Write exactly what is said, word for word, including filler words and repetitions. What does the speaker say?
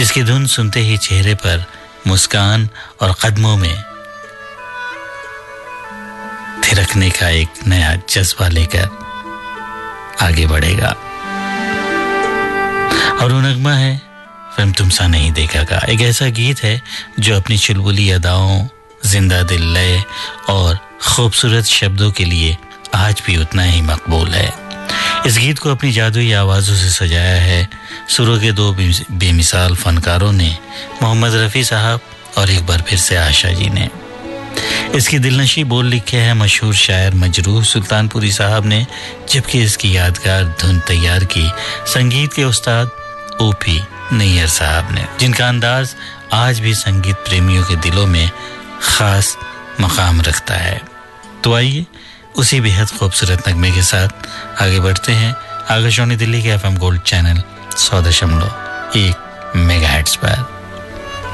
जिसकी धुन सुनते ही चेहरे पर मुस्कान और कदमों में थिरकने का एक नया जज्बा लेकर आगे बढ़ेगा। और वो नगमा है फिल्म तुम सा नहीं देखा का। एक ऐसा गीत है जो अपनी चुलबुली अदाओं, जिंदा दिल लय और खूबसूरत शब्दों के लिए आज भी उतना ही मकबूल है। इस गीत को अपनी जादुई आवाज़ों से सजाया है सुरों के दो बेमिसाल फनकारों ने, मोहम्मद रफ़ी साहब और एक बार फिर से आशा जी ने। इसकी दिलनशी बोल लिखे हैं मशहूर शायर मजरूह सुल्तानपुरी साहब ने, जबकि इसकी यादगार धुन तैयार की संगीत के उस्ताद ओपी नैयर साहब ने, जिनका अंदाज आज भी संगीत प्रेमियों के दिलों में खास मकाम रखता है। तो आइए उसी बेहद खूबसूरत नगमे के साथ आगे बढ़ते हैं आकाशवाणी दिल्ली के एफएम गोल्ड चैनल सौ दशमलव एक मेगाहर्ट्ज़ पर।